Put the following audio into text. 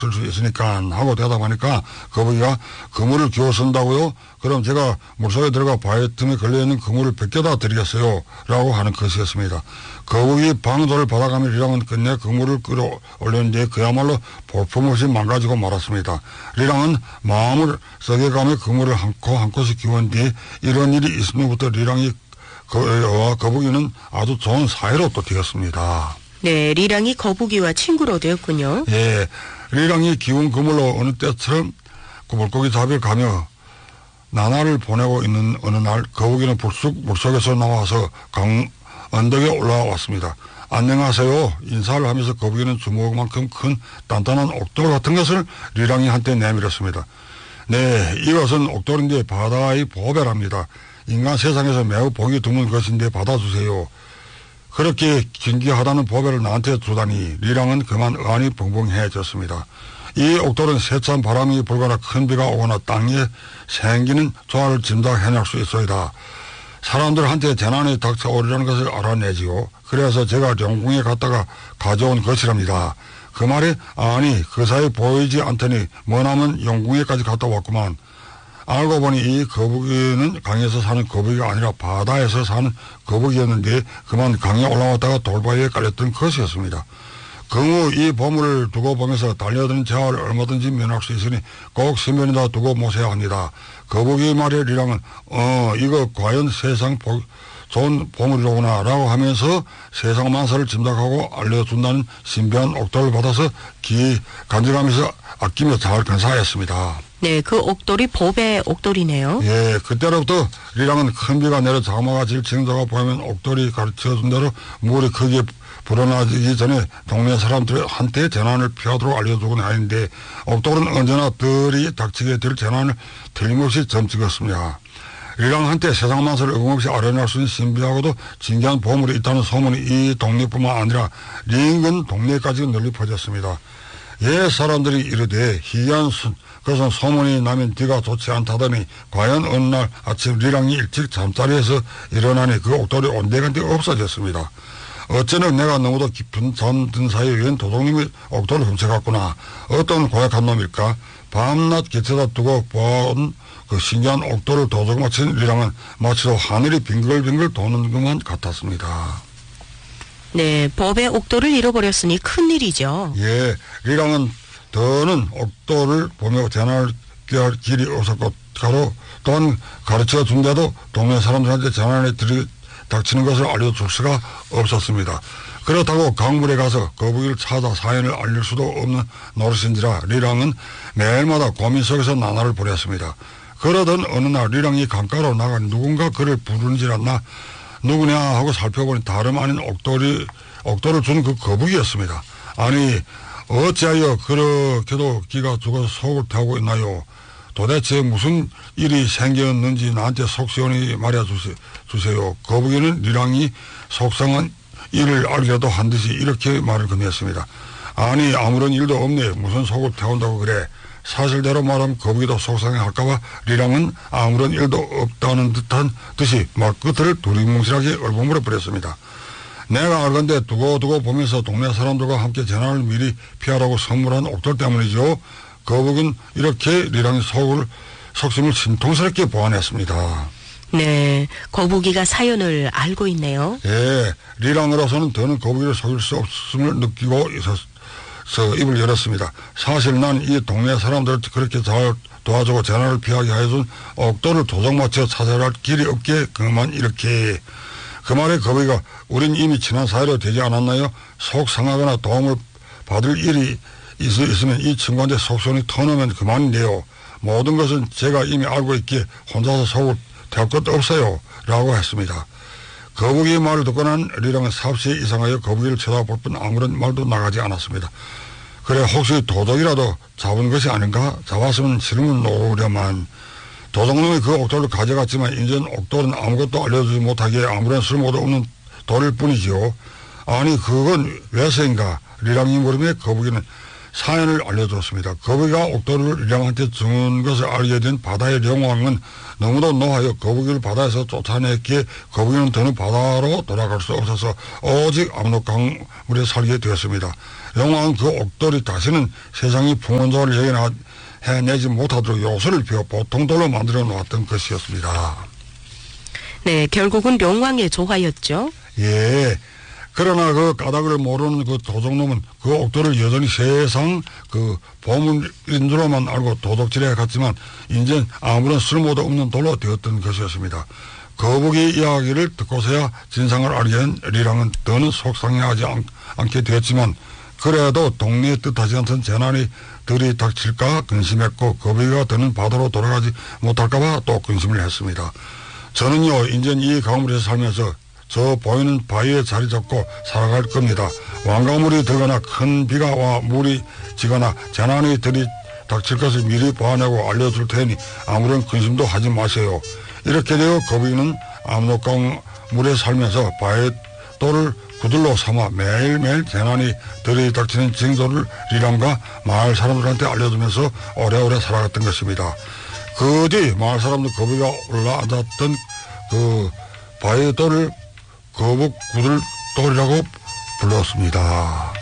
쓸 수 있으니까 하고 대답하니까 거북이가 그물을 기어 쓴다고요? 그럼 제가 물속에 들어가 바위 틈에 걸려있는 그물을 벗겨다 드리겠어요. 라고 하는 것이었습니다. 거북이 방도를 받아가며 리랑은 끝내 그물을 끌어올렸는데 그야말로 볼품없이 망가지고 말았습니다. 리랑은 마음을 썩게 가며 그물을 한 컷씩 기운 뒤 이런 일이 있은 후부터 리랑이 거북이는 아주 좋은 사이로 또 되었습니다. 네, 리랑이 거북이와 친구로 되었군요. 예, 리랑이 기운 그물로 어느 때처럼 그 물고기 잡이를 가며 나날을 보내고 있는 어느 날 거북이는 불쑥 물속에서 나와서 강 언덕에 올라왔습니다. 안녕하세요. 인사를 하면서 거북이는 주먹만큼 큰 단단한 옥돌 같은 것을 리랑이 한테 내밀었습니다. 네, 이것은 옥돌인데 바다의 보배랍니다. 인간 세상에서 매우 보기 드문 것인데 받아주세요. 그렇게 진귀하다는 보배를 나한테 주다니 리랑은 그만 의안이 벙벙해졌습니다. 이 옥돌은 세찬 바람이 불거나 큰 비가 오거나 땅에 생기는 조화를 짐작해낼 수 있어이다. 사람들한테 재난이 닥쳐오리라는 것을 알아내지요. 그래서 제가 영궁에 갔다가 가져온 것이랍니다. 그 말에 아니 그 사이 보이지 않더니 머나먼 영궁에까지 갔다 왔구만. 알고 보니 이 거북이는 강에서 사는 거북이가 아니라 바다에서 사는 거북이였는데 그만 강에 올라왔다가 돌바위에 깔렸던 것이었습니다. 그후 이 보물을 두고 보면서 달려드는 재화를 얼마든지 면할 수 있으니 꼭 신변에다 두고 모셔야 합니다. 거북이 말에 리랑은 이거 과연 세상 좋은 보물이로구나 라고 하면서 세상 만사를 짐작하고 알려준다는 신비한 옥돌을 받아서 간직하면서 아끼며 잘 건사했습니다. 네, 그 옥돌이 보배 옥돌이네요. 예, 그때로부터 리랑은 큰 비가 내려 장마가 질 징조가 보이면 옥돌이 가르쳐준 대로 물이 크게 불어나기 전에 동네 사람들한테 재난을 피하도록 알려주곤 하는데 옥돌은 언제나 들이 닥치게 될 재난을 틀림없이 점찍었습니다. 리랑한테 세상 만사를 응없이 알아낼 수 있는 신비하고도 진귀한 보물이 있다는 소문이 이 동네뿐만 아니라 인근 동네까지 널리 퍼졌습니다. 옛 사람들이 이르되 희귀한 그것은 소문이 나면 뒤가 좋지 않다더니 과연 어느 날 아침 리랑이 일찍 잠자리에서 일어나니 그 옥돌이 온데간데 없어졌습니다. 어쩌면 내가 너무도 깊은 잠든 사이에 웬 도둑님이 옥돌을 훔쳐갔구나. 어떤 고약한 놈일까? 밤낮 곁에다 두고 본 그 신기한 옥돌을 도둑 맞힌 리랑은 마치도 하늘이 빙글빙글 도는 것만 같았습니다. 네, 법의 옥돌을 잃어버렸으니 큰일이죠. 예, 리랑은 더는 옥돌을 보며 재난을 피할 길이 없었고 또한 가르쳐 준데도 동네 사람들한테 재난에 닥치는 것을 알려줄 수가 없었습니다. 그렇다고 강물에 가서 거북이를 찾아 사연을 알릴 수도 없는 노릇인지라 리랑은 매일마다 고민 속에서 나날을 보냈습니다. 그러던 어느 날 리랑이 강가로 나가 누군가 그를 부르는지 않나 누구냐 하고 살펴보니 다름 아닌 옥돌을 준 그 거북이였습니다. 아니 어찌하여 그렇게도 기가 죽어서 속을 태우고 있나요? 도대체 무슨 일이 생겼는지 나한테 속 시원히 말해주세요. 거북이는 리랑이 속상한 일을 알게도 한 듯이 이렇게 말을 건넸습니다. 아니 아무런 일도 없네. 무슨 속을 태운다고 그래. 사실대로 말하면 거북이도 속상해할까봐 리랑은 아무런 일도 없다는 듯이 말끝을 두리뭉실하게 얼버무려 버렸습니다. 내가 알건대 두고 보면서 동네 사람들과 함께 재난을 미리 피하라고 선물한 옥돌 때문이죠. 거북은 이렇게 리랑의 속심을 신통스럽게 보완했습니다. 네, 거북이가 사연을 알고 있네요. 예, 리랑으로서는 더는 거북이를 속일 수 없음을 느끼고 있어서 입을 열었습니다. 사실 난 이 동네 사람들을 그렇게 잘 도와주고 재난을 피하게 해준 옥돌을 도적 맞춰 찾아갈 길이 없게 그만 이렇게. 그 말에 거북이가 우린 이미 친한 사이로 되지 않았나요? 속 상하거나 도움을 받을 일이 있으면 이 친구한테 속선이 터놓으면 그만인데요. 모든 것은 제가 이미 알고 있기에 혼자서 속을 태울 것도 없어요. 라고 했습니다. 거북이의 말을 듣고 난 리랑은 삽시에 이상하여 거북이를 쳐다볼 뿐 아무런 말도 나가지 않았습니다. 그래 혹시 도둑이라도 잡은 것이 아닌가? 잡았으면 싫으면 놓으려만. 도둑놈이 그 옥돌을 가져갔지만 이젠 옥돌은 아무것도 알려주지 못하기에 아무런 쓸모도 없는 돌일 뿐이지요. 아니 그건 왜서인가? 리랑이 물음에 거북이는 사연을 알려주었습니다. 거북이가 옥돌이를 리랑한테 준 것을 알게 된 바다의 영왕은 너무도 노하여 거북이를 바다에서 쫓아냈기에 거북이는 더는 바다로 돌아갈 수 없어서 오직 압록강물에 살게 되었습니다. 영왕은 그 옥돌이 다시는 세상이 풍운조를 해내지 못하도록 요술을 피워 보통돌로 만들어 놓았던 것이었습니다. 네, 결국은 용왕의 조화였죠. 예. 그러나 그 까닭을 모르는 그 도적놈은 그 옥돌을 여전히 세상 그 보물인 줄로만 알고 도둑질해 갔지만 이제 아무런 쓸모도 없는 돌로 되었던 것이었습니다. 거북이 이야기를 듣고서야 진상을 알게 된 리랑은 더는 속상해하지 않게 되었지만 그래도 동네에 뜻하지 않던 재난이 들이닥칠까 근심했고 거북이가 더는 바다로 돌아가지 못할까봐 또 근심을 했습니다. 저는요 이제 이 강물에서 살면서 저 보이는 바위에 자리 잡고 살아갈 겁니다. 왕강물이 들거나 큰 비가 와 물이 지거나 재난이 들이닥칠 것을 미리 보아내고 알려줄 테니 아무런 근심도 하지 마세요. 이렇게 되어 거북이는 압록강물에 살면서 바위돌을 구들로 삼아 매일매일 재난이 들이닥치는 징조를 리랑과 마을 사람들한테 알려주면서 오래오래 살아갔던 것입니다. 그 뒤 마을 사람들 거북이가 올라앉았던 그 바위돌을 거북 구들돌이라고 불렀습니다.